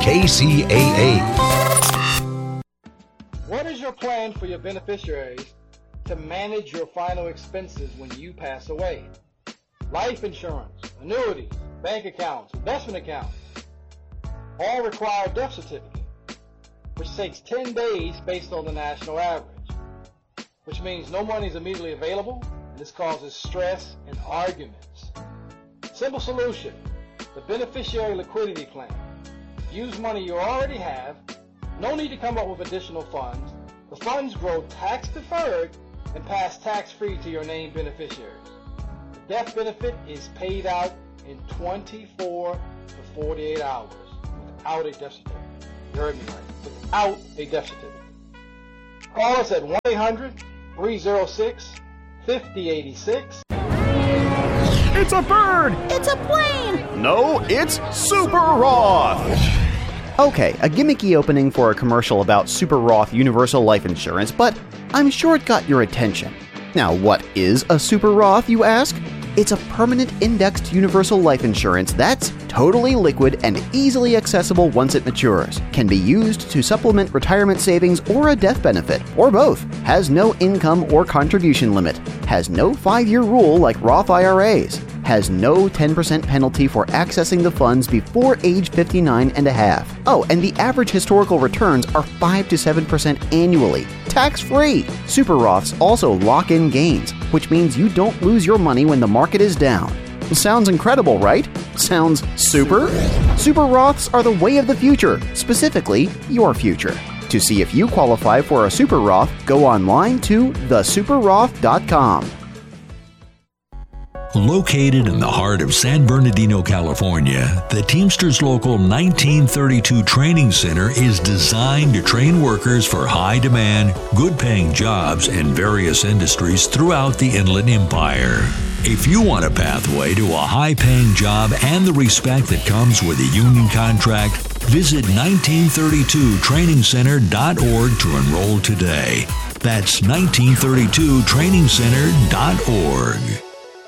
KCAA. What is your plan for your beneficiaries to manage your final expenses when you pass away? Life insurance, annuities, bank accounts, investment accounts, all require a death certificate, which takes 10 days based on the national average, which means no money is immediately available, and this causes stress and arguments. Simple solution, the beneficiary liquidity plan. Use money you already have, no need to come up with additional funds. The funds grow tax-deferred and pass tax-free to your named beneficiaries. The death benefit is paid out in 24 to 48 hours without a death certificate. You heard me right. Without a death certificate. Call us at 1-800-306-5086. It's a bird! It's a plane! No, it's Super Roth! Okay, a gimmicky opening for a commercial about Super Roth Universal Life Insurance, but I'm sure it got your attention. Now, what is a Super Roth, you ask? It's a permanent indexed universal life insurance that's totally liquid and easily accessible once it matures. Can be used to supplement retirement savings or a death benefit, or both. Has no income or contribution limit. Has no 5-year rule like Roth IRAs. Has no 10% penalty for accessing the funds before age 59 and a half. Oh, and the average historical returns are 5 to 7% annually. Tax-free. Super Roths also lock in gains, which means you don't lose your money when the market is down. Sounds incredible, right? Sounds super? Super Roths are the way of the future, specifically your future. To see if you qualify for a Super Roth, go online to thesuperroth.com. Located in the heart of San Bernardino, California, the Teamsters Local 1932 Training Center is designed to train workers for high-demand, good-paying jobs in various industries throughout the Inland Empire. If you want a pathway to a high-paying job and the respect that comes with a union contract, visit 1932trainingcenter.org to enroll today. That's 1932trainingcenter.org.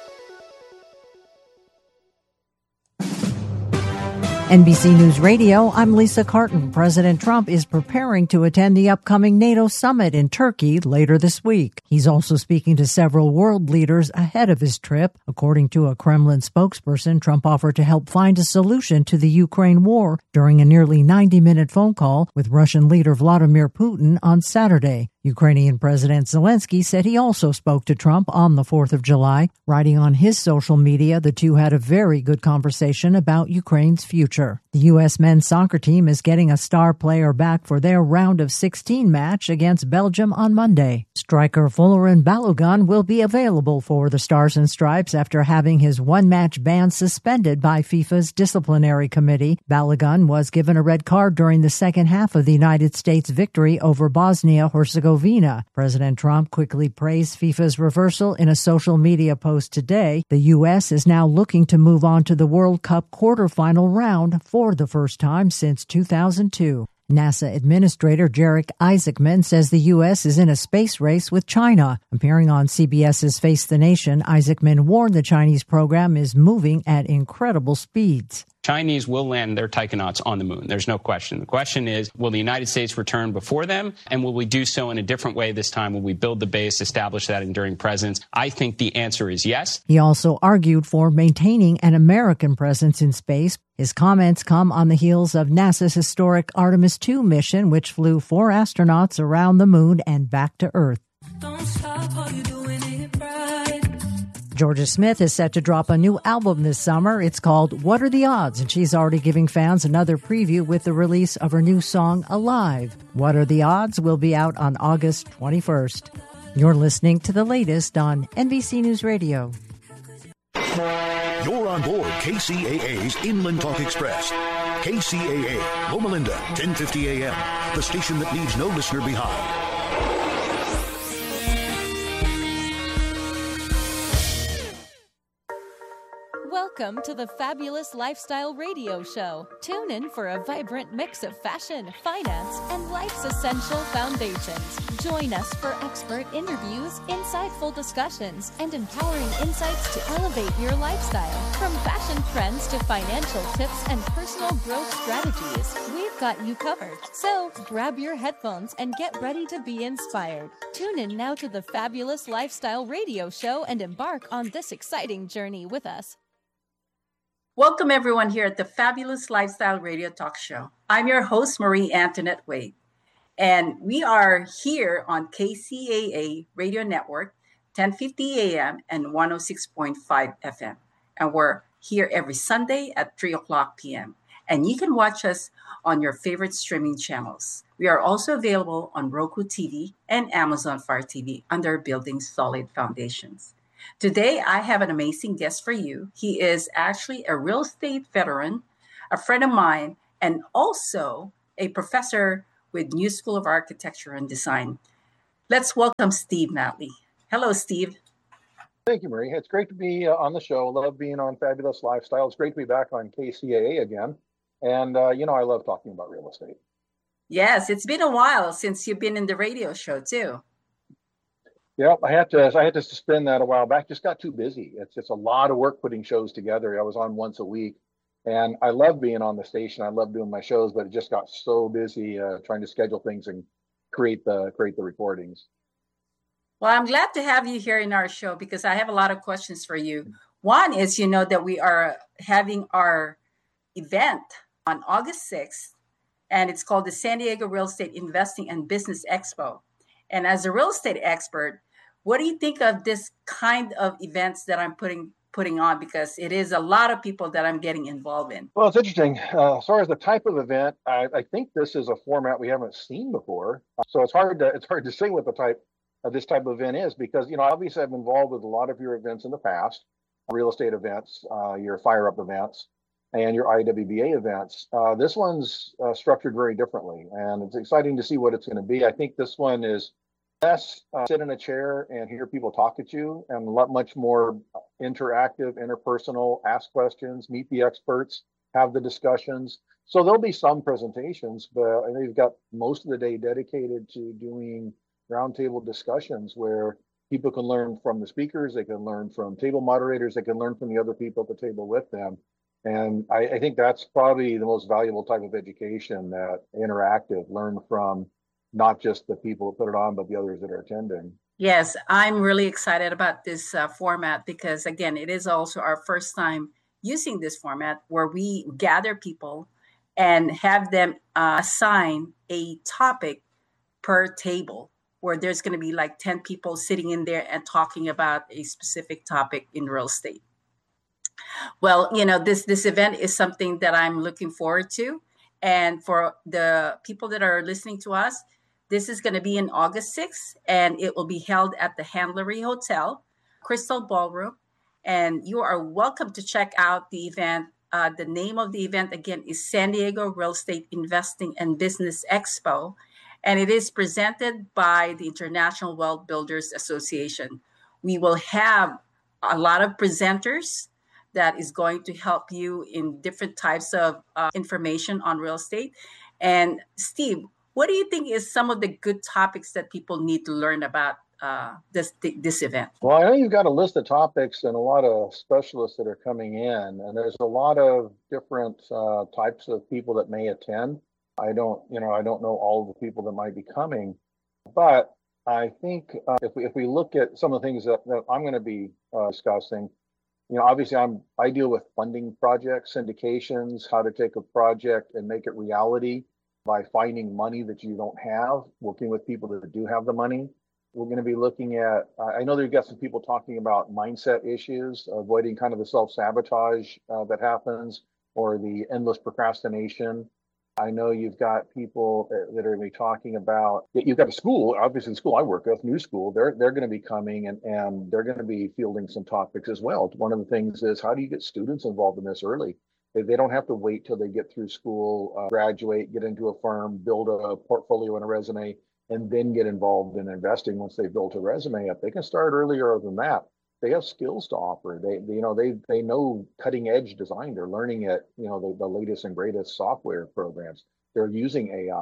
NBC News Radio, I'm Lisa Carton. President Trump is preparing to attend the upcoming NATO summit in Turkey later this week. He's also speaking to several world leaders ahead of his trip. According to a Kremlin spokesperson, Trump offered to help find a solution to the Ukraine war during a nearly 90-minute phone call with Russian leader Vladimir Putin on Saturday. Ukrainian President Zelensky said he also spoke to Trump on the 4th of July. Writing on his social media, the two had a very good conversation about Ukraine's future. The U.S. men's soccer team is getting a star player back for their round of 16 match against Belgium on Monday. Striker Folarin Balogun will be available for the Stars and Stripes after having his one-match ban suspended by FIFA's disciplinary committee. Balogun was given a red card during the second half of the United States' victory over Bosnia-Herzegovina. President Trump quickly praised FIFA's reversal in a social media post today. The U.S. is now looking to move on to the World Cup quarterfinal round for the first time since 2002. NASA Administrator Jarek Isaacman says the U.S. is in a space race with China. Appearing on CBS's Face the Nation, Isaacman warned the Chinese program is moving at incredible speeds. Chinese will land their taikonauts on the moon. There's no question. The question is, will the United States return before them? And will we do so in a different way this time? Will we build the base, establish that enduring presence? I think the answer is yes. He also argued for maintaining an American presence in space. His comments come on the heels of NASA's historic Artemis II mission, which flew 4 astronauts around the moon and back to Earth. Don't stop while you're doing it right. Georgia Smith is set to drop a new album this summer. It's called What Are the Odds? And she's already giving fans another preview with the release of her new song, Alive. What Are the Odds will be out on August 21st. You're listening to the latest on NBC News Radio. You're on board KCAA's Inland Talk Express. KCAA, Loma Linda, 1050 AM, the station that leaves no listener behind. Welcome to the Fabulous Lifestyle Radio Show. Tune in for a vibrant mix of fashion, finance, and life's essential foundations. Join us for expert interviews, insightful discussions, and empowering insights to elevate your lifestyle. From fashion trends to financial tips and personal growth strategies, we've got you covered. So grab your headphones and get ready to be inspired. Tune in now to the Fabulous Lifestyle Radio Show and embark on this exciting journey with us. Welcome everyone here at the Fabulous Lifestyle Radio Talk Show. I'm your host, Marie Antoinette Wade, and we are here on KCAA Radio Network, 1050 AM and 106.5 FM. And we're here every Sunday at 3 o'clock p.m. And you can watch us on your favorite streaming channels. We are also available on Roku TV and Amazon Fire TV under Building Solid Foundations. Today, I have an amazing guest for you. He is actually a real estate veteran, a friend of mine, and also a professor with New School of Architecture and Design. Let's welcome Steve Matley. Hello, Steve. Thank you, Marie. It's great to be on the show. Love being on Fabulous Lifestyle. It's great to be back on KCAA again. And, I love talking about real estate. Yes, it's been a while since you've been in the radio show, too. Yeah, I had to suspend that a while back. Just got too busy. It's just a lot of work putting shows together. I was on once a week, and I love being on the station. I love doing my shows, but it just got so busy trying to schedule things and create the recordings. Well, I'm glad to have you here in our show because I have a lot of questions for you. One is, that we are having our event on August 6th, and it's called the San Diego Real Estate Investing and Business Expo. And as a real estate expert, what do you think of this kind of events that I'm putting on? Because it is a lot of people that I'm getting involved in. Well, it's interesting. As far as the type of event, I think this is a format we haven't seen before. So it's hard to say what the type of this type of event is because, obviously I've been involved with a lot of your events in the past, real estate events, your fire up events, and your IWBA events. This one's structured very differently, and it's exciting to see what it's going to be. I think this one is less sit in a chair and hear people talk at you, and a lot much more interactive, interpersonal, ask questions, meet the experts, have the discussions. So there'll be some presentations, but I know you've got most of the day dedicated to doing roundtable discussions where people can learn from the speakers, they can learn from table moderators, they can learn from the other people at the table with them. And I think that's probably the most valuable type of education, that interactive, learn from not just the people who put it on, but the others that are attending. Yes, I'm really excited about this format because, again, it is also our first time using this format where we gather people and have them assign a topic per table, where there's going to be like 10 people sitting in there and talking about a specific topic in real estate. Well, this event is something that I'm looking forward to. And for the people that are listening to us, this is going to be in August 6th, and it will be held at the Handlery Hotel, Crystal Ballroom. And you are welcome to check out the event. The name of the event, again, is San Diego Real Estate Investing and Business Expo. And it is presented by the International Wealth Builders Association. We will have a lot of presenters that is going to help you in different types of information on real estate. And Steve, what do you think is some of the good topics that people need to learn about this event? Well, I know you've got a list of topics and a lot of specialists that are coming in, and there's a lot of different types of people that may attend. I don't know all of the people that might be coming, but I think if we look at some of the things that I'm going to be discussing, obviously I deal with funding projects, syndications, how to take a project and make it reality by finding money that you don't have, working with people that do have the money. We're going to be looking at, I know you've got some people talking about mindset issues, avoiding kind of the self-sabotage that happens, or the endless procrastination. I know you've got people that are going to be talking about, you've got a school, obviously the school I work with, New School, they're going to be coming and they're going to be fielding some topics as well. One of the things is, how do you get students involved in this early? They don't have to wait till they get through school, graduate, get into a firm, build a portfolio and a resume, and then get involved in investing once they've built a resume up. They can start earlier than that. They have skills to offer. They know cutting edge design. They're learning at the latest and greatest software programs. They're using AI.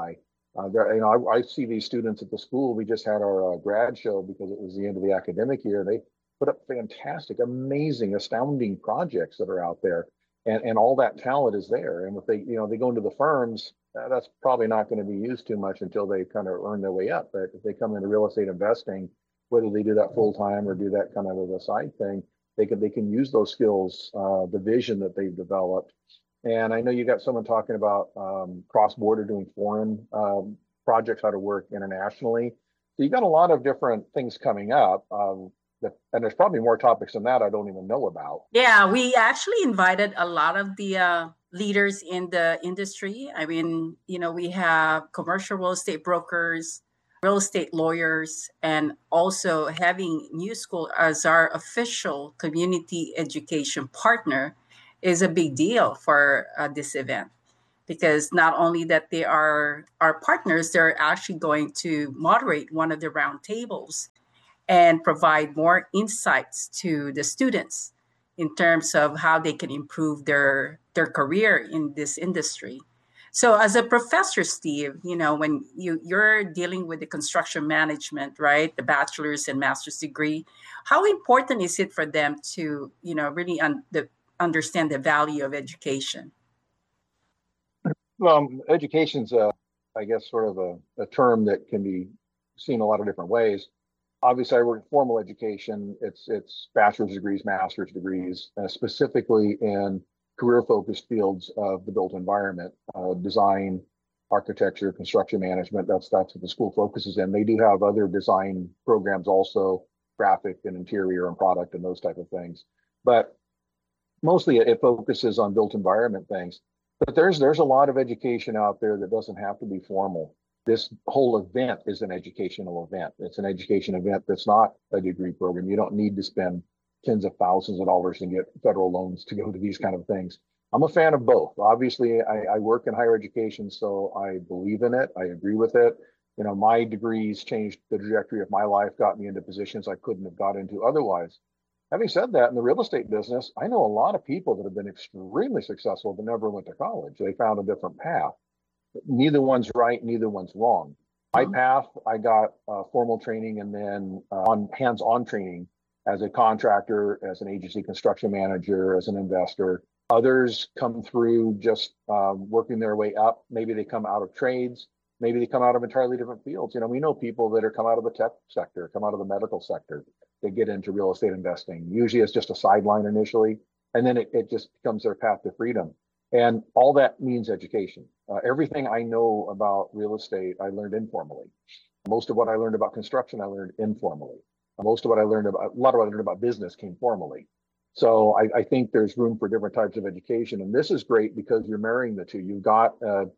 I see these students at the school. We just had our grad show because it was the end of the academic year. They put up fantastic, amazing, astounding projects that are out there, and all that talent is there. And if they go into the firms, that's probably not going to be used too much until they kind of earn their way up. But if they come into real estate investing, whether they do that full time or do that kind of as a side thing, they can use those skills, the vision that they've developed. And I know you got someone talking about cross-border, doing foreign projects, how to work internationally. So you got a lot of different things coming up. And there's probably more topics than that I don't even know about. Yeah, we actually invited a lot of the leaders in the industry. I mean, we have commercial real estate brokers, real estate lawyers, and also having New School as our official community education partner is a big deal for this event, because not only that they are our partners, they're actually going to moderate one of the roundtables and provide more insights to the students in terms of how they can improve their career in this industry. So as a professor, Steve, when you're dealing with the construction management, right, the bachelor's and master's degree, how important is it for them to, really understand the value of education? Well, education's, I guess, sort of a term that can be seen a lot of different ways. Obviously, I work in formal education. It's bachelor's degrees, master's degrees, specifically in career-focused fields of the built environment, design, architecture, construction management. That's what the school focuses in. They do have other design programs also, graphic and interior and product and those type of things. But mostly it focuses on built environment things. But there's a lot of education out there that doesn't have to be formal. This whole event is an educational event. It's an education event that's not a degree program. You don't need to spend tens of thousands of dollars and get federal loans to go to these kind of things. I'm a fan of both. Obviously, I work in higher education, so I believe in it. I agree with it. My degrees changed the trajectory of my life, got me into positions I couldn't have got into otherwise. Having said that, in the real estate business, I know a lot of people that have been extremely successful but never went to college. They found a different path. Neither one's right, neither one's wrong. My path, I got formal training and then hands-on training as a contractor, as an agency construction manager, as an investor. Others come through just working their way up. Maybe they come out of trades. Maybe they come out of entirely different fields. We know people that are come out of the tech sector, come out of the medical sector. They get into real estate investing. Usually it's just a sideline initially, and then it just becomes their path to freedom. And all that means education. Everything I know about real estate, I learned informally. Most of what I learned about construction, I learned informally. A lot of what I learned about business came formally. So I think there's room for different types of education. And this is great because you're marrying the two. You've got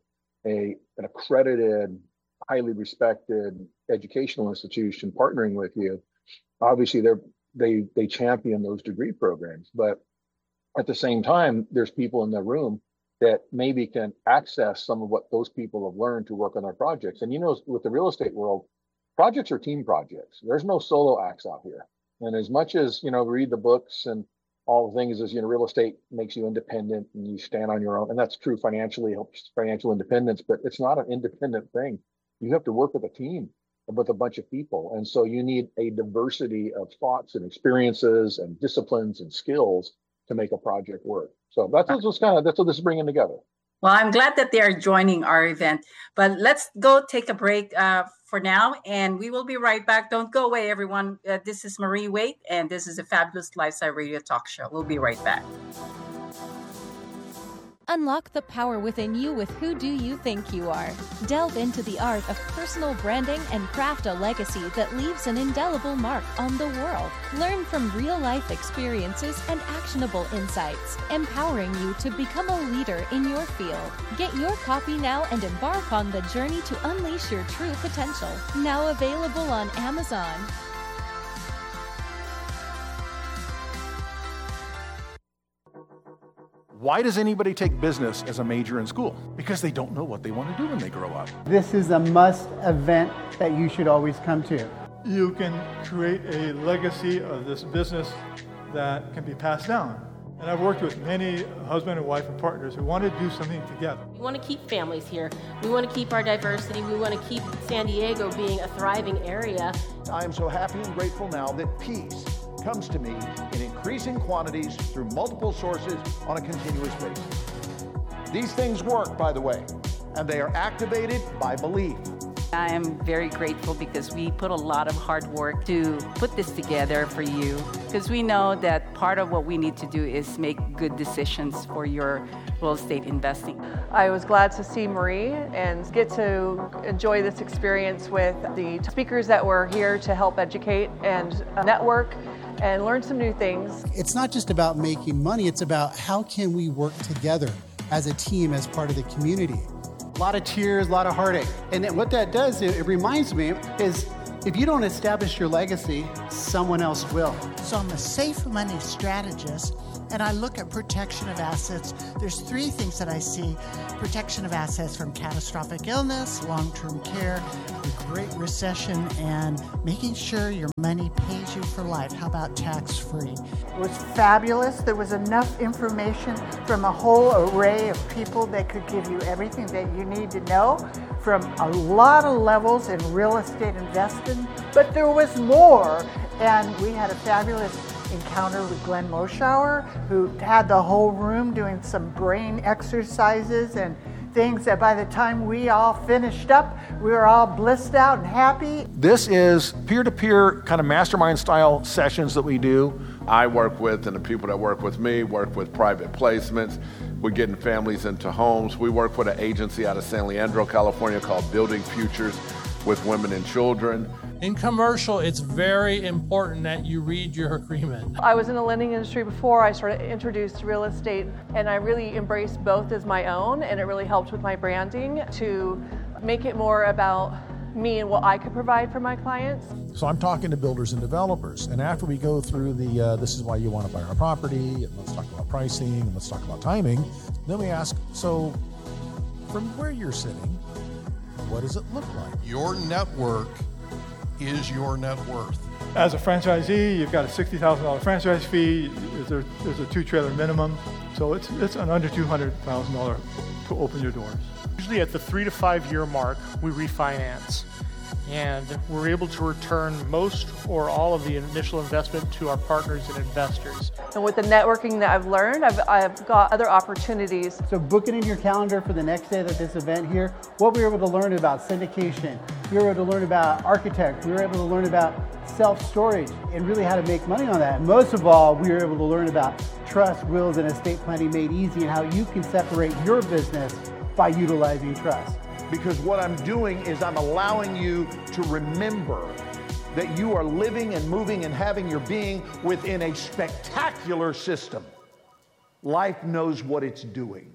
an accredited, highly respected educational institution partnering with you. Obviously, they champion those degree programs, but at the same time, there's people in the room that maybe can access some of what those people have learned to work on their projects. And with the real estate world, projects are team projects. There's no solo acts out here. And as much as, read the books and all the things as, real estate makes you independent and you stand on your own. And that's true financially, helps financial independence, but it's not an independent thing. You have to work with a team, with a bunch of people. And so you need a diversity of thoughts and experiences and disciplines and skills to make a project work. So that's what this is bringing together. Well, I'm glad that they are joining our event, but let's go take a break for now, and we will be right back. Don't go away, everyone. This is Marie Waite, and this is a Fabulous Lifestyle Radio Talk Show. We'll be right back. Unlock the power within you with Who Do You Think You Are? Delve into the art of personal branding and craft a legacy that leaves an indelible mark on the world. Learn from real-life experiences and actionable insights, empowering you to become a leader in your field. Get your copy now and embark on the journey to unleash your true potential. Now available on Amazon. Why does anybody take business as a major in school? Because they don't know what they want to do when they grow up. This is a must event that you should always come to. You can create a legacy of this business that can be passed down. And I've worked with many husband and wife and partners who want to do something together. We want to keep families here. We want to keep our diversity. We want to keep San Diego being a thriving area. I am so happy and grateful now that peace comes to me in increasing quantities through multiple sources on a continuous basis. These things work, by the way, and they are activated by belief. I am very grateful because we put a lot of hard work to put this together for you, because we know that part of what we need to do is make good decisions for your real estate investing. I was glad to see Marie and get to enjoy this experience with the speakers that were here to help educate and network and learn some new things. It's not just about making money, it's about how can we work together as a team, as part of the community. A lot of tears, a lot of heartache. And what that does, it reminds me, is if you don't establish your legacy, someone else will. So I'm a safe money strategist, and I look at protection of assets. There's three things that I see. Protection of assets from catastrophic illness, long-term care, the Great Recession, and making sure your money pays you for life. How about tax-free? It was fabulous. There was enough information from a whole array of people that could give you everything that you need to know from a lot of levels in real estate investing. But there was more, and we had a fabulous encounter with Glenn Moschauer, who had the whole room doing some brain exercises and things that by the time we all finished up, we were all blissed out and happy. This is peer-to-peer kind of mastermind style sessions that we do. I work with, and the people that work with me work with private placements. We're getting families into homes. We work with an agency out of San Leandro, California called Building Futures with Women and Children. In commercial, it's very important that you read your agreement. I was in the lending industry before I started introduced real estate, and I really embraced both as my own, and it really helped with my branding to make it more about me and what I could provide for my clients. So I'm talking to builders and developers, and after we go through the this is why you want to buy our property, and let's talk about pricing, and let's talk about timing, then we ask, so from where you're sitting, what does it look like? Your network is your net worth. As a franchisee, you've got a $60,000 franchise fee. There's a 2-trailer minimum, so it's an under $200,000 to open your doors. Usually at the 3 to 5 year mark, we refinance, and we're able to return most or all of the initial investment to our partners and investors. And with the networking that I've learned, I've got other opportunities. So book it in your calendar for the next day of this event here. What we were able to learn about syndication, we were able to learn about architect, we were able to learn about self-storage and really how to make money on that. And most of all, we were able to learn about trust, wills, and estate planning made easy, and how you can separate your business by utilizing trust. Because what I'm doing is I'm allowing you to remember that you are living and moving and having your being within a spectacular system. Life knows what it's doing.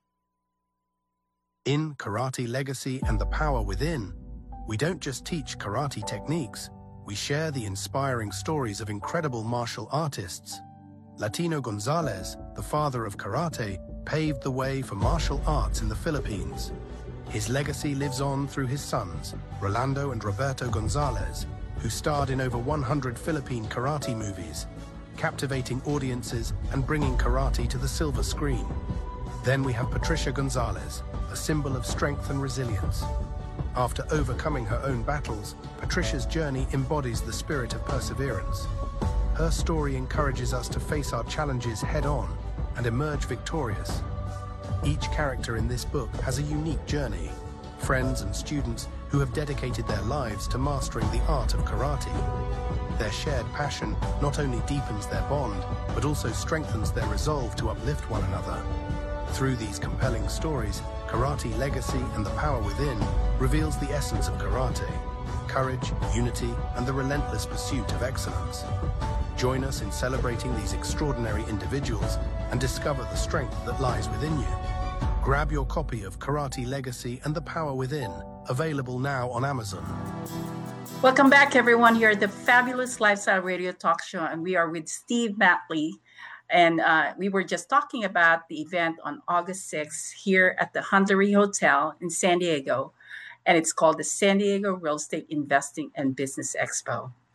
In Karate Legacy and the Power Within, we don't just teach karate techniques, we share the inspiring stories of incredible martial artists. Latino Gonzalez, the father of karate, paved the way for martial arts in the Philippines. His legacy lives on through his sons, Rolando and Roberto Gonzalez, who starred in over 100 Philippine karate movies, captivating audiences and bringing karate to the silver screen. Then we have Patricia Gonzalez, a symbol of strength and resilience. After overcoming her own battles, Patricia's journey embodies the spirit of perseverance. Her story encourages us to face our challenges head-on and emerge victorious. Each character in this book has a unique journey, friends and students who have dedicated their lives to mastering the art of karate. Their shared passion not only deepens their bond, but also strengthens their resolve to uplift one another. Through these compelling stories, Karate Legacy and the Power Within reveals the essence of karate, courage, unity, and the relentless pursuit of excellence. Join us in celebrating these extraordinary individuals and discover the strength that lies within you. Grab your copy of Karate Legacy and the Power Within, available now on Amazon. Welcome back, everyone, here at the Fabulous Lifestyle Radio Talk Show, and we are with Steve Matley. And we were just talking about the event on August 6th here at the Huntery Hotel in San Diego, and it's called the San Diego Real Estate Investing and Business Expo.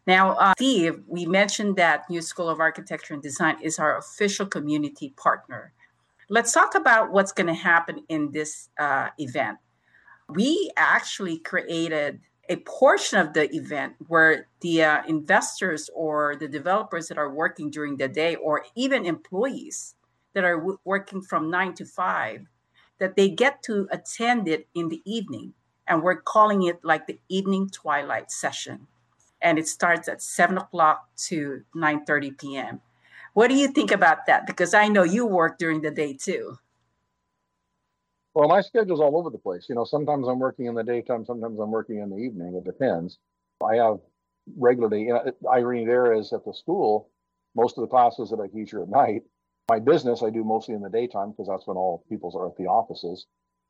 Now, Steve, we mentioned that New School of Architecture and Design is our official community partner. Let's talk about what's going to happen in this event. We actually created a portion of the event where the investors or the developers that are working during the day, or even employees that are working from 9 to 5, that they get to attend it in the evening. And we're calling it like the evening twilight session. And it starts at 7 o'clock to 9:30 p.m. What do you think about that? Because I know you work during the day too. Well, my schedule's all over the place. Sometimes I'm working in the daytime, sometimes I'm working in the evening. It depends. I have regularly, irony there is at the school, most of the classes that I teach are at night. My business, I do mostly in the daytime because that's when all people are at the offices.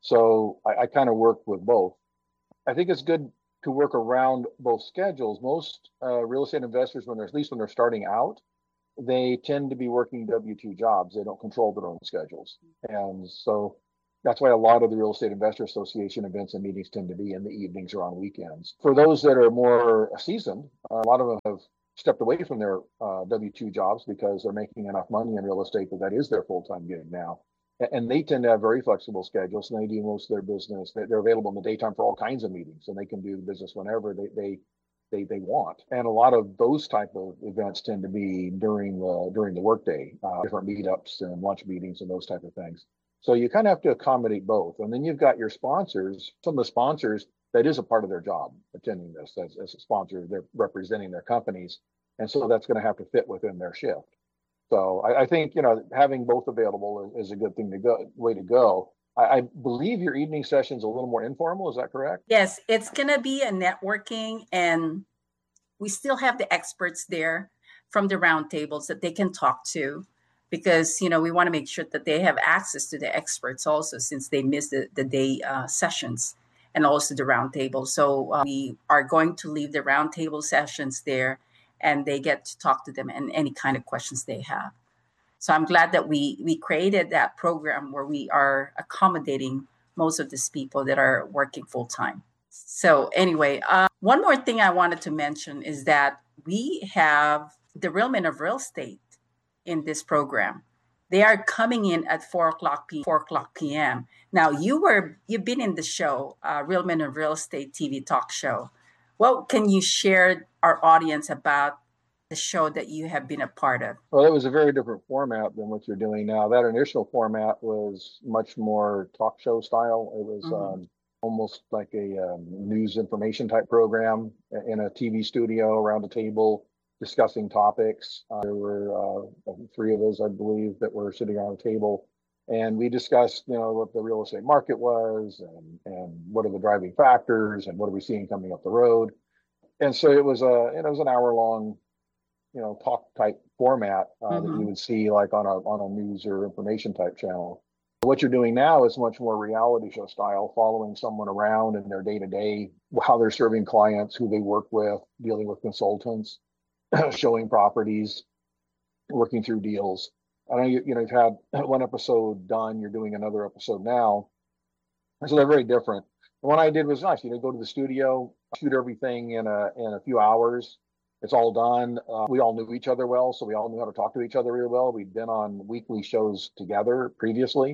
So I kind of work with both. I think it's good to work around both schedules. Most real estate investors, at least when they're starting out, they tend to be working W-2 jobs. They don't control their own schedules. And so that's why a lot of the Real Estate Investor Association events and meetings tend to be in the evenings or on weekends. For those that are more seasoned, a lot of them have stepped away from their W-2 jobs because they're making enough money in real estate that is their full-time gig now. And they tend to have very flexible schedules, and they do most of their business. They're available in the daytime for all kinds of meetings, and they can do the business whenever they want. And a lot of those type of events tend to be during the workday, different meetups and lunch meetings and those type of things. So you kind of have to accommodate both. And then you've got your sponsors. Some of the sponsors, that is a part of their job, attending this as a sponsor. They're representing their companies, and so that's going to have to fit within their shift. So I think, having both available is a good way to go. I believe your evening session is a little more informal. Is that correct? Yes, it's going to be a networking, and we still have the experts there from the roundtables that they can talk to, because, we want to make sure that they have access to the experts also, since they miss the day sessions and also the roundtable. So we are going to leave the roundtable sessions there, and they get to talk to them and any kind of questions they have. So I'm glad that we created that program where we are accommodating most of these people that are working full time. So anyway, one more thing I wanted to mention is that we have the Real Men of Real Estate in this program. They are coming in at 4 o'clock p.m. Now, you've been in the show, Real Men of Real Estate TV talk show. What can you share our audience about the show that you have been a part of? Well, it was a very different format than what you're doing now. That initial format was much more talk show style. It was almost like a news information type program in a TV studio around a table discussing topics. There were 3 of us, I believe, that were sitting around a table. And we discussed, what the real estate market was and what are the driving factors and what are we seeing coming up the road. And so it was an hour-long, talk type format that you would see like on a news or information type channel. What you're doing now is much more reality show style, following someone around in their day-to-day, how they're serving clients, who they work with, dealing with consultants, showing properties, working through deals. I know you've had one episode done, you're doing another episode now. So they're very different. The one I did was nice. Go to the studio, shoot everything in a few hours. It's all done. We all knew each other well, so we all knew how to talk to each other really well. We'd been on weekly shows together previously.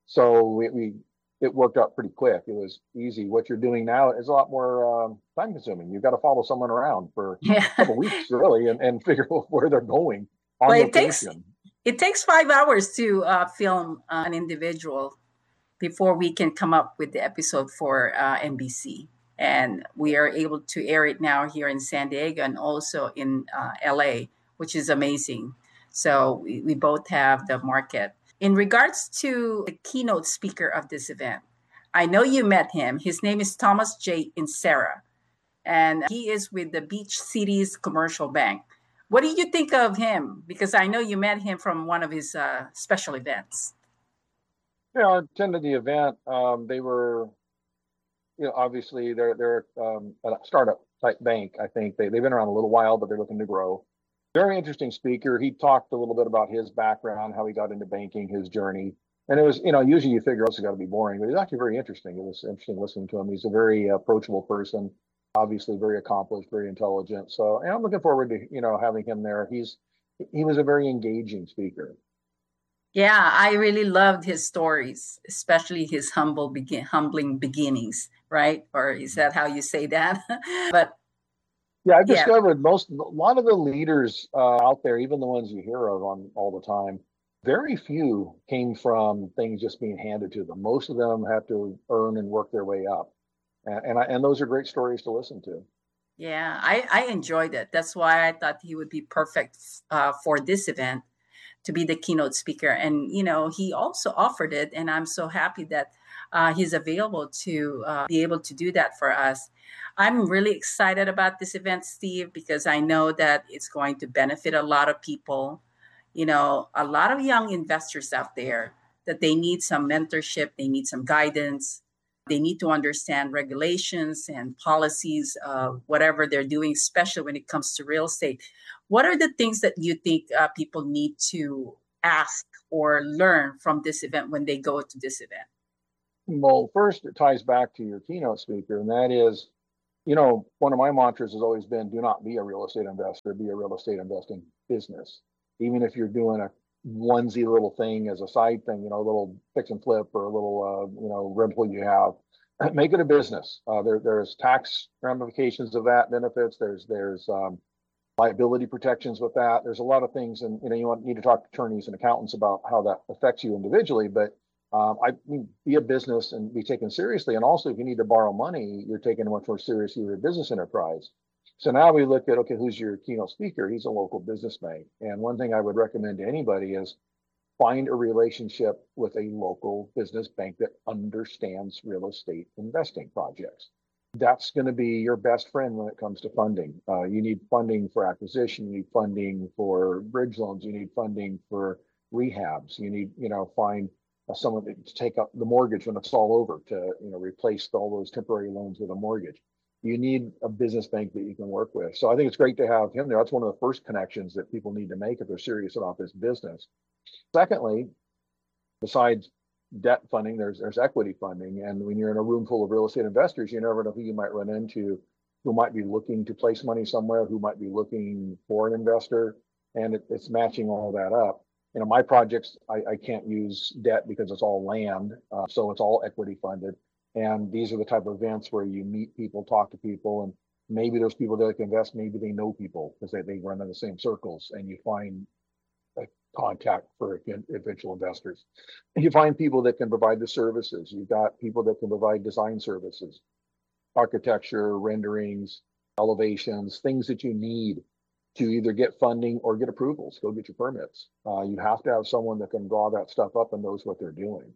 So it worked out pretty quick. It was easy. What you're doing now is a lot more time consuming. You've got to follow someone around for a couple weeks really and figure out where they're going on location. It takes 5 hours to film an individual before we can come up with the episode for NBC. And we are able to air it now here in San Diego and also in LA, which is amazing. So we both have the market. In regards to the keynote speaker of this event, I know you met him. His name is Thomas J. Insera, and he is with the Beach Cities Commercial Bank. What do you think of him? Because I know you met him from one of his special events. Yeah, I attended the event. They were, obviously they're a startup type bank. I think they've been around a little while, but they're looking to grow. Very interesting speaker. He talked a little bit about his background, how he got into banking, his journey. And it was, usually you figure it's got to be boring, but it was actually very interesting. It was interesting listening to him. He's a very approachable person. obviously very accomplished, very intelligent. So, and I'm looking forward to, having him there. He was a very engaging speaker. Yeah, I really loved his stories, especially his humbling beginnings, right? Or is that how you say that? But yeah, I've discovered a lot of the leaders out there, even the ones you hear of on all the time, very few came from things just being handed to them. Most of them had to earn and work their way up. And those are great stories to listen to. Yeah, I enjoyed it. That's why I thought he would be perfect for this event, to be the keynote speaker. And, he also offered it. And I'm so happy that he's available to be able to do that for us. I'm really excited about this event, Steve, because I know that it's going to benefit a lot of people, a lot of young investors out there, that they need some mentorship, they need some guidance. They need to understand regulations and policies, whatever they're doing, especially when it comes to real estate. What are the things that you think people need to ask or learn from this event when they go to this event? Well, first, it ties back to your keynote speaker, and that is, one of my mantras has always been, do not be a real estate investor, be a real estate investing business. Even if you're doing a onesie little thing as a side thing, a little fix and flip or a little, rental you have, make it a business. There's tax ramifications of that, benefits. There's liability protections with that. There's a lot of things, and you need to talk to attorneys and accountants about how that affects you individually. But be a business and be taken seriously. And also, if you need to borrow money, you're taken much more seriously. You're a business enterprise. So now we look at, okay, who's your keynote speaker? He's a local business bank. And one thing I would recommend to anybody is find a relationship with a local business bank that understands real estate investing projects. That's going to be your best friend when it comes to funding. You need funding for acquisition. You need funding for bridge loans. You need funding for rehabs. You need, find someone to take up the mortgage when it's all over, to, replace all those temporary loans with a mortgage. You need a business bank that you can work with. So I think it's great to have him there. That's one of the first connections that people need to make if they're serious about this business. Secondly, besides debt funding, there's equity funding. And when you're in a room full of real estate investors, you never know who you might run into, who might be looking to place money somewhere, who might be looking for an investor. And it's matching all that up. My projects, I can't use debt because it's all land. So it's all equity funded. And these are the type of events where you meet people, talk to people, and maybe there's people that can invest, maybe they know people because they run in the same circles, and you find a contact for eventual investors. And you find people that can provide the services. You've got people that can provide design services, architecture, renderings, elevations, things that you need to either get funding or get approvals, go get your permits. You have to have someone that can draw that stuff up and knows what they're doing.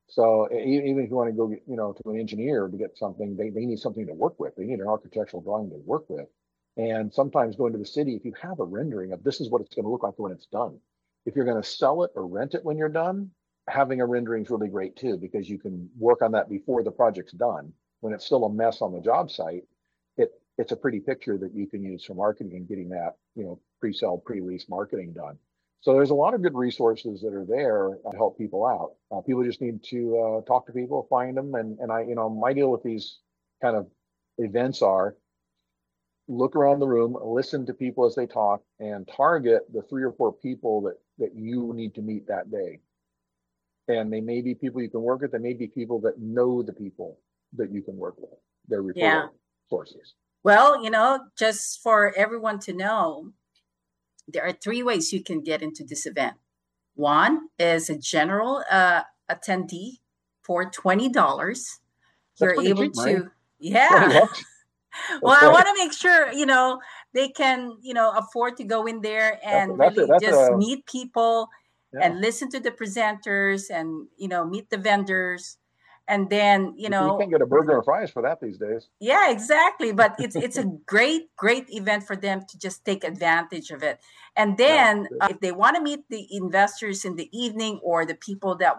So even if you want to go, to an engineer to get something, they need something to work with. They need an architectural drawing to work with. And sometimes going to the city, if you have a rendering of this is what it's going to look like when it's done. If you're going to sell it or rent it when you're done, having a rendering is really great too, because you can work on that before the project's done. When it's still a mess on the job site, it's a pretty picture that you can use for marketing and getting that, pre-sale, pre-lease marketing done. So there's a lot of good resources that are there to help people out. People just need to talk to people, find them. And I, my deal with these kind of events are look around the room, listen to people as they talk, and target the 3 or 4 people that you need to meet that day. And they may be people you can work with. They may be people that know the people that you can work with. They're referral sources. Well, just for everyone to know, there are 3 ways you can get into this event. One is a general attendee for $20. You're able cheap, to, right? yeah. Well, I want to make sure, they can, afford to go in there and meet people and listen to the presenters and, meet the vendors. And then, you can't get a burger and fries for that these days. Yeah, exactly. But it's a great event for them to just take advantage of it. And then if they want to meet the investors in the evening, or the people that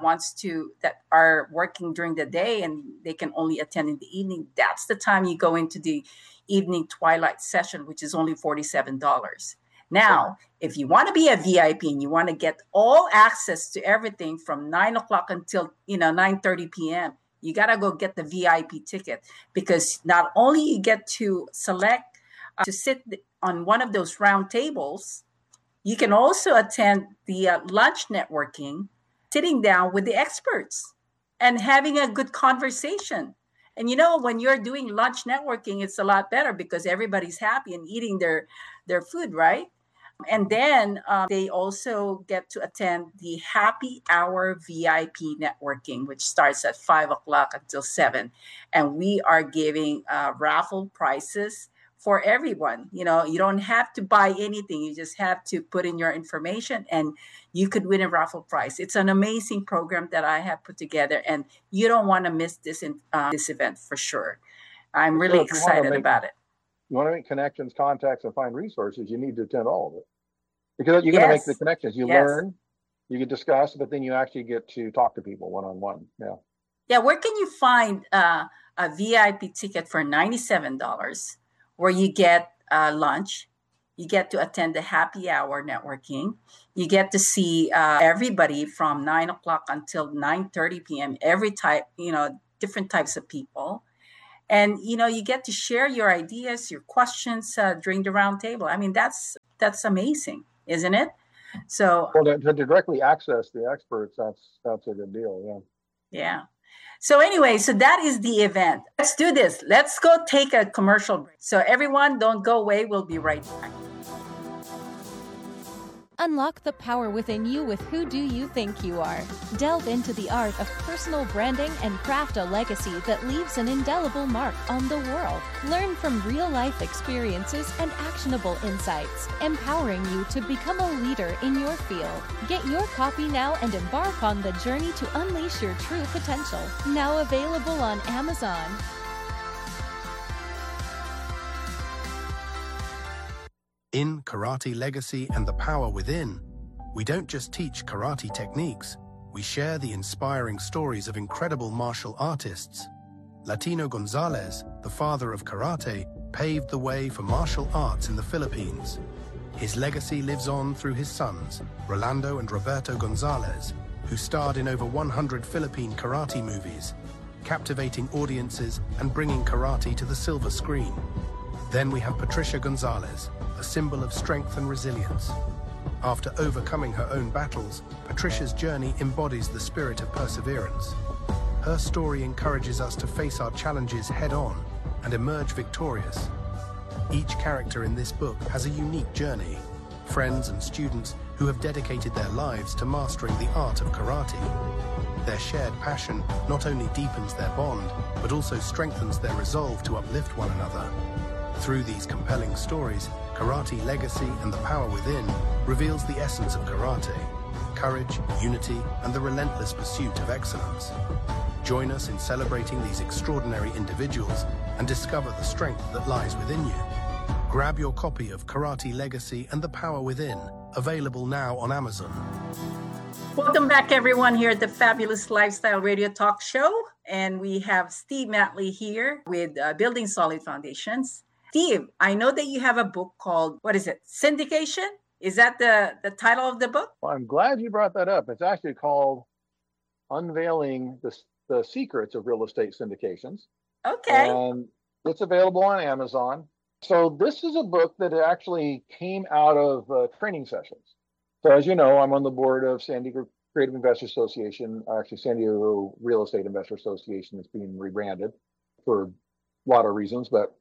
are working during the day and they can only attend in the evening, that's the time you go into the evening twilight session, which is only $47. Now, if you want to be a VIP and you want to get all access to everything from 9 o'clock until 9:30 p.m., You got to go get the VIP ticket, because not only you get to select to sit on one of those round tables, you can also attend the lunch networking, sitting down with the experts and having a good conversation. And when you're doing lunch networking, it's a lot better because everybody's happy and eating their food, right? And then they also get to attend the happy hour VIP networking, which starts at 5 o'clock until 7. And we are giving raffle prizes for everyone. You don't have to buy anything. You just have to put in your information and you could win a raffle prize. It's an amazing program that I have put together, and you don't want to miss this event for sure. I'm really excited about it. You want to make connections, contacts, and find resources, you need to attend all of it. Because you're going to make the connections. You learn, you can discuss, but then you actually get to talk to people one-on-one. Yeah. Yeah, where can you find a VIP ticket for $97 where you get lunch, you get to attend the happy hour networking, you get to see everybody from 9 o'clock until 9:30 p.m., every type, different types of people. And, you get to share your ideas, your questions during the round table. I mean, that's amazing, isn't it? So, well, to directly access the experts, that's a good deal. Yeah. Yeah. So anyway, so that is the event. Let's do this. Let's go take a commercial break. So everyone, don't go away. We'll be right back. Unlock the power within you with Who Do You Think You Are? Delve into the art of personal branding and craft a legacy that leaves an indelible mark on the world. Learn from real-life experiences and actionable insights, empowering you to become a leader in your field. Get your copy now and embark on the journey to unleash your true potential. Now available on Amazon. In Karate Legacy and the Power Within, we don't just teach karate techniques, we share the inspiring stories of incredible martial artists. Latino Gonzalez, the father of karate, paved the way for martial arts in the Philippines. His legacy lives on through his sons, Rolando and Roberto Gonzalez, who starred in over 100 Philippine karate movies, captivating audiences and bringing karate to the silver screen. Then we have Patricia Gonzalez, a symbol of strength and resilience. After overcoming her own battles, Patricia's journey embodies the spirit of perseverance. Her story encourages us to face our challenges head-on and emerge victorious. Each character in this book has a unique journey, friends and students who have dedicated their lives to mastering the art of karate. Their shared passion not only deepens their bond, but also strengthens their resolve to uplift one another. Through these compelling stories, Karate Legacy and the Power Within reveals the essence of karate: courage, unity, and the relentless pursuit of excellence. Join us in celebrating these extraordinary individuals and discover the strength that lies within you. Grab your copy of Karate Legacy and the Power Within, available now on Amazon. Welcome back, everyone, here at the Fabulous Lifestyle Radio Talk Show. And we have Steve Matley here with Building Solid Foundations. Steve, I know that you have a book called, what is it, Syndication? Is that the title of the book? Well, I'm glad you brought that up. It's actually called Unveiling the Secrets of Real Estate Syndications. Okay. And it's available on Amazon. So this is a book that actually came out of training sessions. So as you know, I'm on the board of San Diego Creative Investor Association, actually San Diego Real Estate Investor Association. It's being rebranded for a lot of reasons, but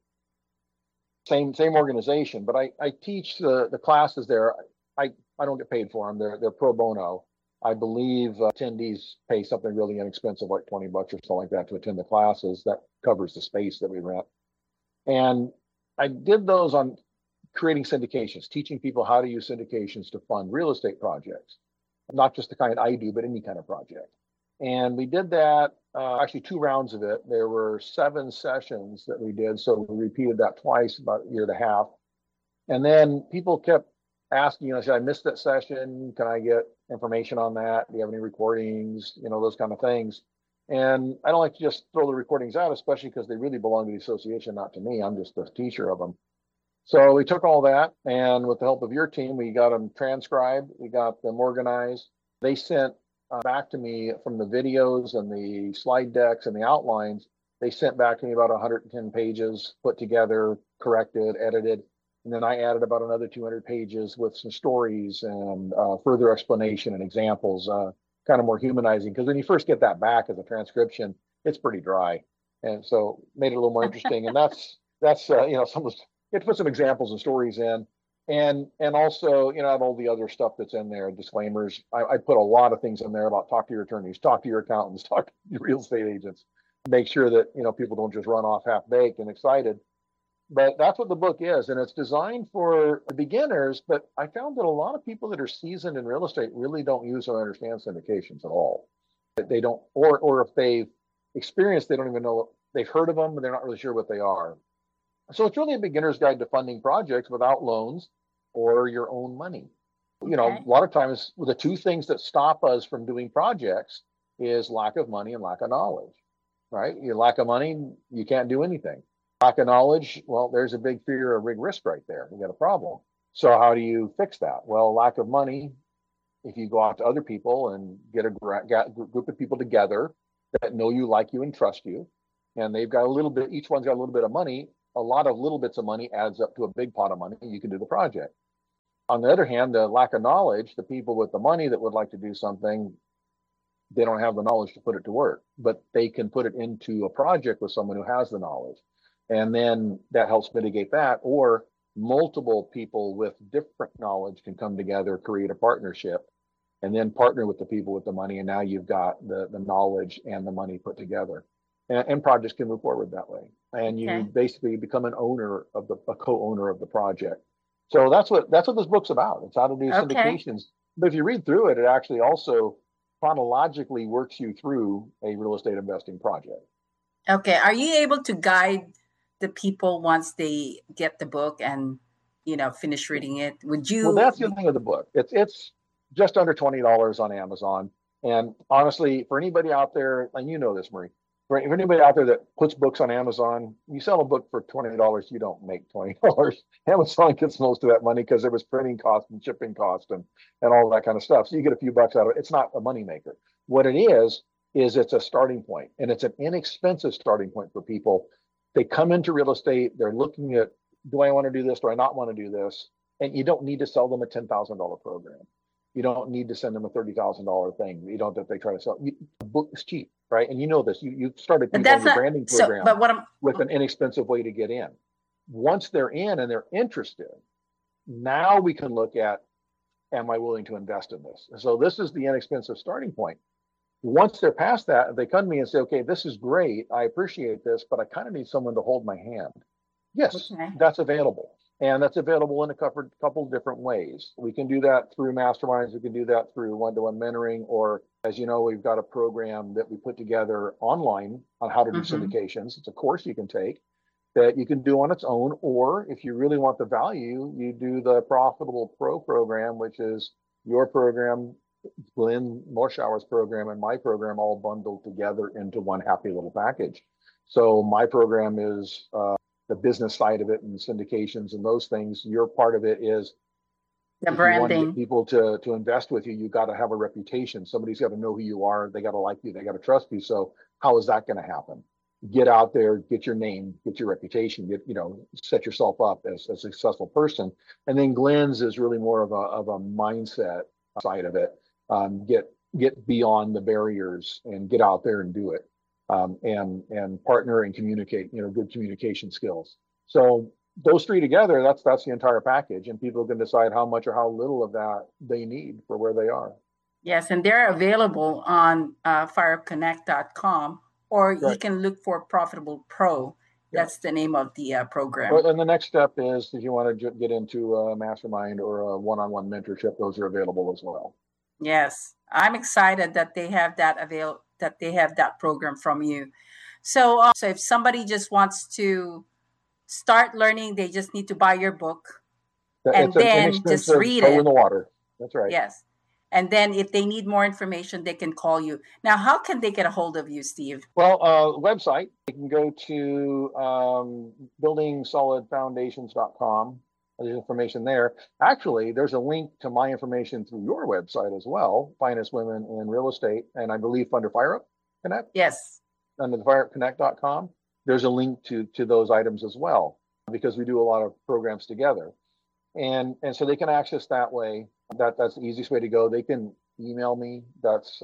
same organization. But I teach the classes there. I don't get paid for them. They're pro bono. I believe attendees pay something really inexpensive, like $20 or something like that, to attend the classes. That covers the space that we rent. And I did those on creating syndications, teaching people how to use syndications to fund real estate projects, not just the kind I do, but any kind of project. And we did that, actually 2 rounds of it. There were 7 sessions that we did. So we repeated that twice, about a year and a half. And then people kept asking, I missed that session. Can I get information on that? Do you have any recordings? Those kind of things. And I don't like to just throw the recordings out, especially because they really belong to the association, not to me. I'm just the teacher of them. So we took all that, and with the help of your team, we got them transcribed. We got them organized. They sent back to me from the videos and the slide decks and the outlines. They sent back to me about 110 pages put together, corrected, edited. And then I added about another 200 pages with some stories and further explanation and examples, kind of more humanizing. Because when you first get that back as a transcription, it's pretty dry. And so made it a little more interesting. And that's you know, some of you have to put some examples and stories in. And also, you know, all the other stuff that's in there, disclaimers. I put a lot of things in there about talk to your attorneys, talk to your accountants, talk to your real estate agents. Make sure that, you know, people don't just run off half-baked and excited. But that's what the book is, and it's designed for beginners. But I found that a lot of people that are seasoned in real estate really don't use or understand syndications at all. They don't, or if they've experienced, they don't even know. They've heard of them, but they're not really sure what they are. So it's really a beginner's guide to funding projects without loans or your own money. You know, a lot of times the two things that stop us from doing projects is lack of money and lack of knowledge, right? You lack of money, you can't do anything. Lack of knowledge, well, there's a big fear of big risk right there. You got a problem. So how do you fix that? Well, lack of money, if you go out to other people and get a group of people together that know you, like you, and trust you, and they've got a little bit, each one's got a little bit of money, a lot of little bits of money adds up to a big pot of money, and you can do the project. On the other hand, the lack of knowledge, the people with the money that would like to do something, they don't have the knowledge to put it to work, but they can put it into a project with someone who has the knowledge. And then that helps mitigate that, or multiple people with different knowledge can come together, create a partnership, and then partner with the people with the money. And now you've got the knowledge and the money put together, and projects can move forward that way. And you basically become an owner of a co-owner of the project. So that's what this book's about. It's how to do syndications. But if you read through it, it actually also chronologically works you through a real estate investing project. Okay. Are you able to guide the people once they get the book and, you know, finish reading it? Would you? Well, that's the thing of the book. It's just under $20 on Amazon. And honestly, for anybody out there, and you know this, Marie, for anybody out there that puts books on Amazon, you sell a book for $20, you don't make $20. Amazon gets most of that money because there was printing cost and shipping cost and all that kind of stuff. So you get a few bucks out of it. It's not a moneymaker. What it is it's a starting point, and it's an inexpensive starting point for people. They come into real estate, they're looking at, do I want to do this? Do I not want to do this? And you don't need to sell them a $10,000 program. You don't need to send them a $30,000 thing. You don't, that they try to sell. The book is cheap, right? And you know this. You started your branding program with an inexpensive way to get in. Once they're in and they're interested, now we can look at, am I willing to invest in this? So this is the inexpensive starting point. Once they're past that, they come to me and say, okay, this is great. I appreciate this, but I kind of need someone to hold my hand. Yes, that's available. And that's available in a couple different ways. We can do that through masterminds. We can do that through one-to-one mentoring, or, as you know, we've got a program that we put together online on how to do syndications. It's a course you can take that you can do on its own, or if you really want the value, you do the Profitable Pro program, which is your program, Glenn Morshower's program, and my program all bundled together into one happy little package. So my program is the business side of it and syndications and those things. Your part of it is the branding. You want people to invest with you, you got to have a reputation. Somebody's got to know who you are. They got to like you. They got to trust you. So how is that going to happen? Get out there, get your name, get your reputation, set yourself up as a successful person. And then Glenn's is really more of a mindset side of it. Get beyond the barriers and get out there and do it. And partner and communicate, good communication skills. So those three together, that's the entire package, and people can decide how much or how little of that they need for where they are. Yes, and they're available on fireupconnect.com, or you can look for Profitable Pro. That's the name of the program. And the next step is, if you want to get into a mastermind or a one-on-one mentorship, those are available as well. Yes, I'm excited that they have that program from you. So if somebody just wants to start learning, they just need to buy your book and then just read it. In the water. That's right. Yes. And then if they need more information, they can call you. Now, how can they get a hold of you, Steve? Well, website, you can go to buildingsolidfoundations.com, There's information there. Actually, there's a link to my information through your website as well, Finest Women in Real Estate, and I believe under Fire Up Connect. Yes. Under the fireupconnect.com, there's a link to those items as well, because we do a lot of programs together. And so they can access that way. That's the easiest way to go. They can email me. That's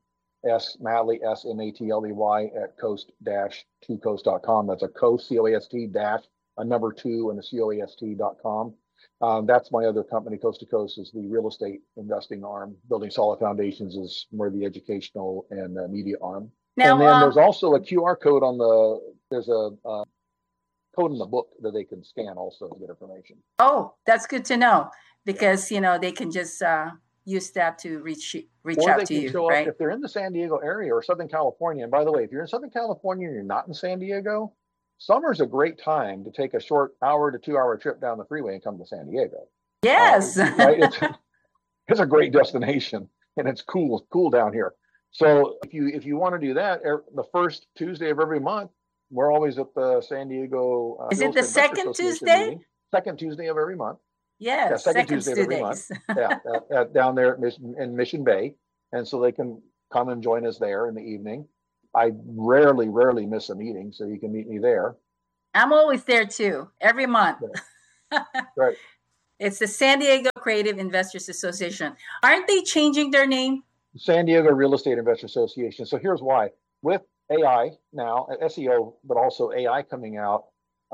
Matley, SMATLEY at coast-2coast.com. That's a coast, COAST dash a number 2 and the COAST.com. That's my other company, Coast to Coast, is the real estate investing arm. Building Solid Foundations is more the educational and media arm. Now, and then there's also a QR code there's a code in the book that they can scan also to get information. Oh, that's good to know, because, they can just use that to reach out to you, right? If they're in the San Diego area or Southern California, and by the way, if you're in Southern California and you're not in San Diego, summer's a great time to take a short 1 to 2 hour trip down the freeway and come to San Diego. Yes. Right? It's a great destination, and it's cool down here. So if you want to do that, the first Tuesday of every month, we're always at the San Diego. Is it the second Tuesday? Meeting. Second Tuesday of every month. Yes, yeah, second Tuesday of every month. Yeah, down there in Mission Bay, and so they can come and join us there in the evening. I rarely miss a meeting, so you can meet me there. I'm always there too, every month. Right. It's the San Diego Creative Investors Association. Aren't they changing their name? San Diego Real Estate Investor Association. So here's why. With AI now, SEO, but also AI coming out,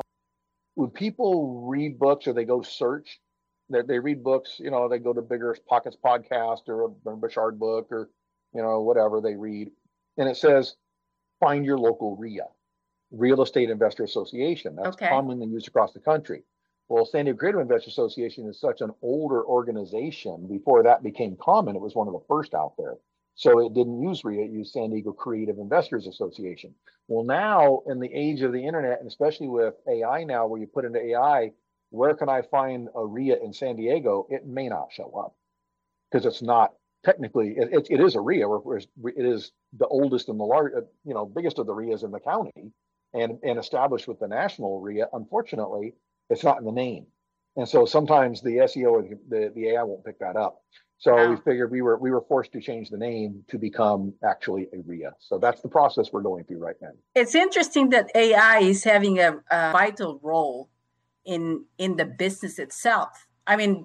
when people read books or they go search, they read books, they go to Bigger Pockets podcast or a Bouchard book or, whatever they read. And it says, find your local RIA, Real Estate Investor Association. That's commonly used across the country. Well, San Diego Creative Investor Association is such an older organization. Before that became common, it was one of the first out there. So it didn't use RIA, it used San Diego Creative Investors Association. Well, now in the age of the internet, and especially with AI now, where you put into AI, where can I find a RIA in San Diego? It may not show up because it's not technically, it is a RIA, it is the oldest and the largest, biggest of the RIAs in the county and established with the national RIA. Unfortunately, it's not in the name. And so sometimes the SEO or the AI won't pick that up. So we figured we were forced to change the name to become actually a RIA. So that's the process we're going through right now. It's interesting that AI is having a vital role in the business itself. I mean,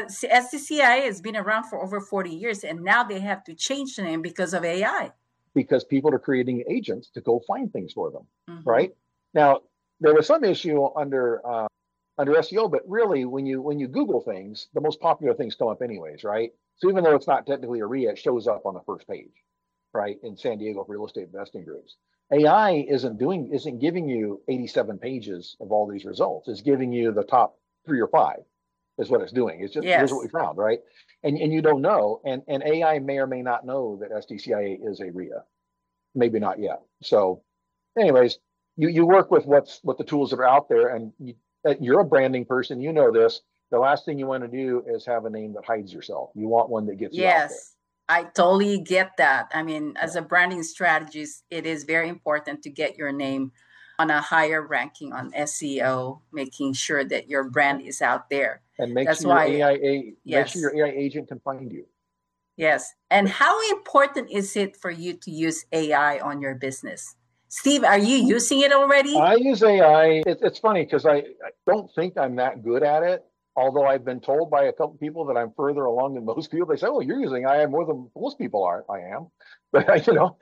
SDCI has been around for over 40 years, and now they have to change the name because of AI. Because people are creating agents to go find things for them, right? Now, there was some issue under SEO, but really, when you Google things, the most popular things come up anyways, right? So even though it's not technically a RIA, it shows up on the first page, right? In San Diego real estate investing groups. AI isn't giving you 87 pages of all these results. It's giving you the top 3 or 5 is what it's doing. It's just here's what we found, right? And you don't know, and AI may or may not know that SDCIA is a RIA. Maybe not yet. So anyways, you work with what the tools that are out there, and you're a branding person, you know this. The last thing you want to do is have a name that hides yourself. You want one that gets you out there. Yes, I totally get that. I mean, as a branding strategist, it is very important to get your name on a higher ranking on SEO, making sure that your brand is out there. And make sure your AI agent can find you. Yes. And how important is it for you to use AI on your business? Steve, are you using it already? I use AI. It's funny because I don't think I'm that good at it. Although I've been told by a couple people that I'm further along than most people. They say, "Oh, you're using AI more than most people are." I am, but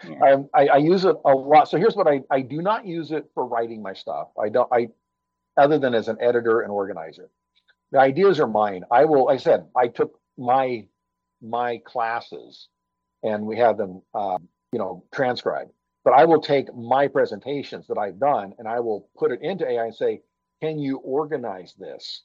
I use it a lot. So here's what I do not use it for writing my stuff. Other than as an editor and organizer. The ideas are mine. I took my classes and we have them, transcribed. But I will take my presentations that I've done and I will put it into AI and say, can you organize this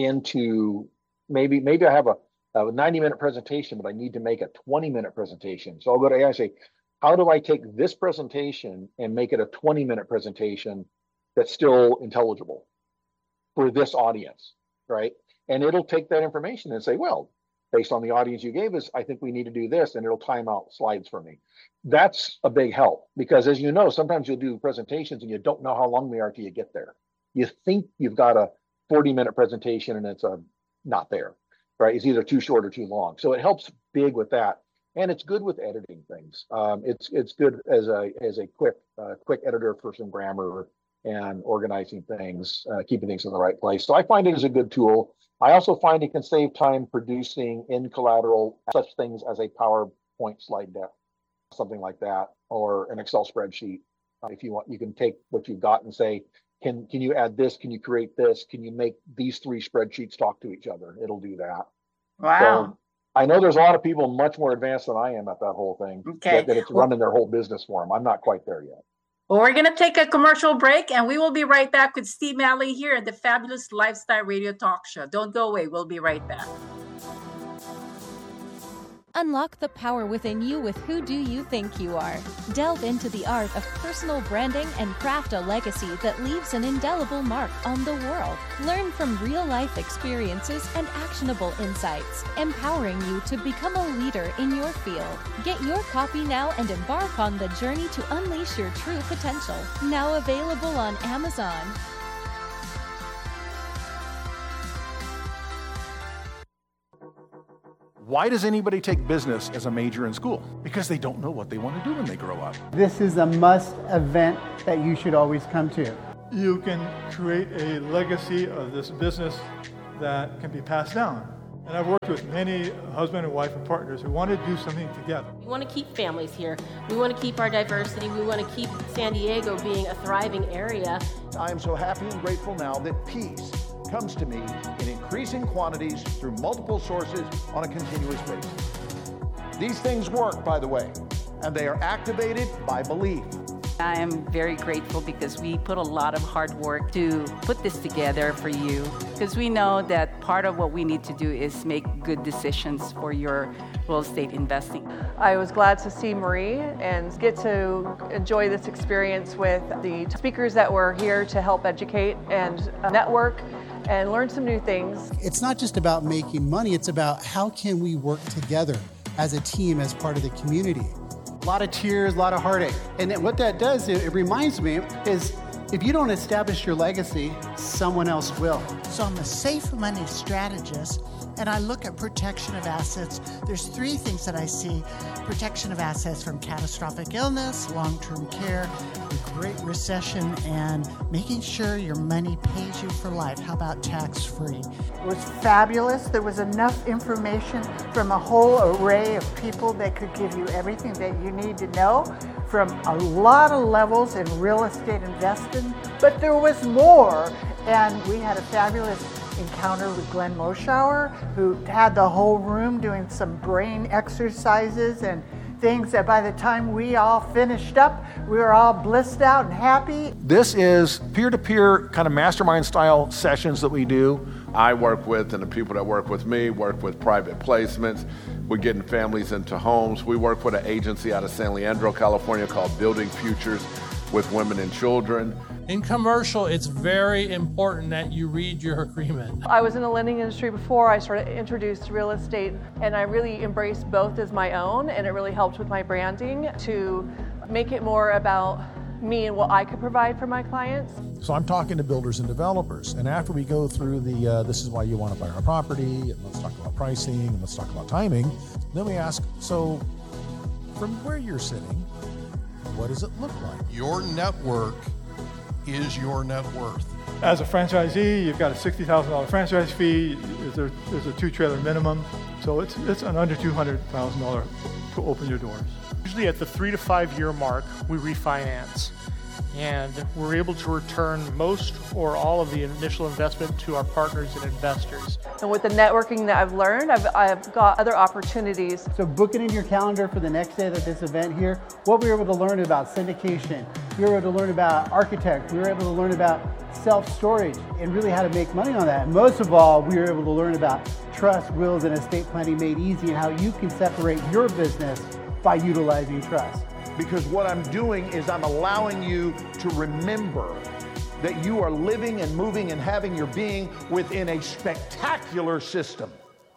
into maybe I have a 90-minute presentation, but I need to make a 20-minute presentation. So I'll go to AI and say, how do I take this presentation and make it a 20-minute presentation that's still intelligible for this audience, right? And it'll take that information and say, well, based on the audience you gave us, I think we need to do this, and it'll time out slides for me. That's a big help because, as you know, sometimes you'll do presentations and you don't know how long they are till you get there. You think you've got a 40-minute presentation and it's not there, right? It's either too short or too long. So it helps big with that. And it's good with editing things. It's good as a quick editor for some grammar and organizing things, keeping things in the right place. So I find it as a good tool. I also find it can save time producing in collateral such things as a PowerPoint slide deck, something like that, or an Excel spreadsheet. If you want, you can take what you've got and say, can you add this? Can you create this? Can you make these 3 spreadsheets talk to each other? It'll do that. Wow. So I know there's a lot of people much more advanced than I am at that whole thing. Okay. That it's running their whole business for them. I'm not quite there yet. Well, we're going to take a commercial break, and we will be right back with Steve Malley here at the Fabulous Lifestyle Radio Talk Show. Don't go away. We'll be right back. Unlock the power within you with Who Do You Think You Are? Delve into the art of personal branding and craft a legacy that leaves an indelible mark on the world. Learn from real-life experiences and actionable insights, empowering you to become a leader in your field. Get your copy now and embark on the journey to unleash your true potential. Now available on Amazon. Why does anybody take business as a major in school? Because they don't know what they want to do when they grow up. This is a must event that you should always come to. You can create a legacy of this business that can be passed down. And I've worked with many husband and wife and partners who want to do something together. We want to keep families here. We want to keep our diversity. We want to keep San Diego being a thriving area. I am so happy and grateful now that peace comes to me in increasing quantities through multiple sources on a continuous basis. These things work, by the way, and they are activated by belief. I am very grateful because we put a lot of hard work to put this together for you, because we know that part of what we need to do is make good decisions for your real estate investing. I was glad to see Marie and get to enjoy this experience with the speakers that were here to help educate and network and learn some new things. It's not just about making money, it's about how can we work together as a team, as part of the community. A lot of tears, a lot of heartache. And what that does, it reminds me, is if you don't establish your legacy, someone else will. So I'm a safe money strategist, and I look at protection of assets. There's 3 things that I see: protection of assets from catastrophic illness, long-term care, the Great Recession, and making sure your money pays you for life. How about tax-free? It was fabulous. There was enough information from a whole array of people that could give you everything that you need to know from a lot of levels in real estate investing, but there was more. And we had a fabulous encounter with Glenn Moschauer, who had the whole room doing some brain exercises and things that by the time we all finished up, we were all blissed out and happy. This is peer-to-peer kind of mastermind style sessions that we do. I work with, and the people that work with me work with private placements. We're getting families into homes. We work with an agency out of San Leandro, California called Building Futures with Women and Children. In commercial, it's very important that you read your agreement. I was in the lending industry before I started introduced real estate, and I really embraced both as my own, and it really helped with my branding to make it more about me and what I could provide for my clients. So I'm talking to builders and developers, and after we go through the this is why you want to buy our property, and let's talk about pricing, and let's talk about timing, then we ask, so from where you're sitting, what does it look like? Your network is your net worth. As a franchisee, you've got a $60,000 franchise fee. There's a 2-trailer minimum, so it's an under $200,000 to open your doors. Usually at the 3 to 5 year mark, we refinance, and we're able to return most or all of the initial investment to our partners and investors. And with the networking that I've learned, I've got other opportunities. So book it in your calendar for the next day of this event here. What we were able to learn about syndication, we were able to learn about architect, we were able to learn about self-storage and really how to make money on that. And most of all, we were able to learn about trust, wills, and estate planning made easy, and how you can separate your business by utilizing trust. Because what I'm doing is I'm allowing you to remember that you are living and moving and having your being within a spectacular system.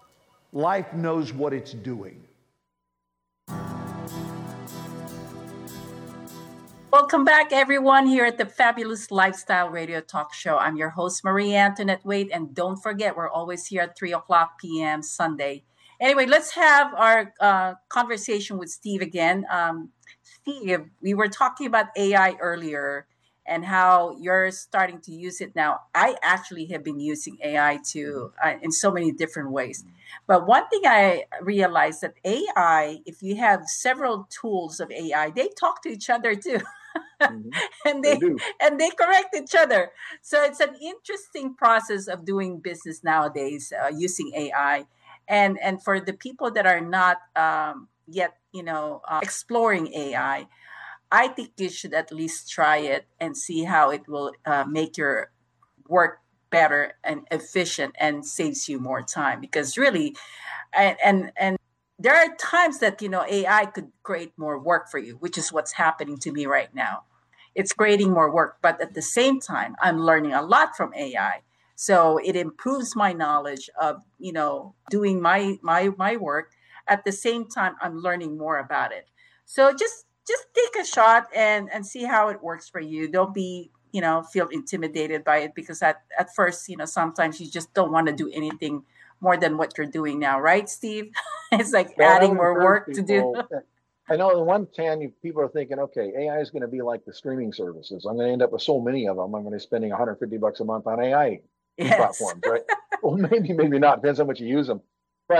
Life knows what it's doing. Welcome back, everyone, here at the Fabulous Lifestyle Radio Talk Show. I'm your host, Marie Antoinette Wade, and don't forget, we're always here at 3 o'clock p.m. Sunday. Anyway, let's have our conversation with Steve again. Steve, we were talking about AI earlier and how you're starting to use it now. I actually have been using AI too in so many different ways. But one thing I realized that AI, if you have several tools of AI, they talk to each other too. and they correct each other. So it's an interesting process of doing business nowadays using AI. And for the people that are not yet, exploring AI, I think you should at least try it and see how it will make your work better and efficient and saves you more time. Because really, and there are times that, AI could create more work for you, which is what's happening to me right now. It's creating more work, but at the same time, I'm learning a lot from AI. So it improves my knowledge of, doing my work. At the same time, I'm learning more about it. So just take a shot and see how it works for you. Don't be, feel intimidated by it, because at first, sometimes you just don't want to do anything more than what you're doing now. Right, Steve? It's like adding more work to do. I know on one hand, people are thinking, okay, AI is going to be like the streaming services. I'm going to end up with so many of them. I'm going to be spending $150 a month on AI platforms, right? Well, maybe not. Depends how much you use them.